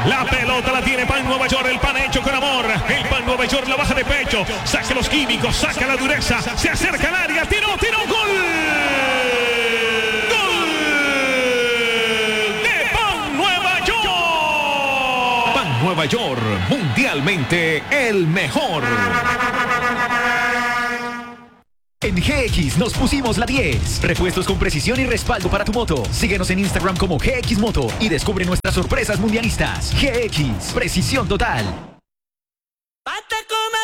La pelota la tiene Pan Nueva York, el pan hecho con amor. El Pan Nueva York la baja de pecho. Saca los químicos, saca la dureza. Se acerca al área, tiró, gol. ¡Gol! De Pan Nueva York. Pan Nueva York, mundialmente el mejor. En GX nos pusimos la 10. Repuestos con precisión y respaldo para tu moto. Síguenos en Instagram como GX Moto y descubre nuestras sorpresas mundialistas. GX, precisión total.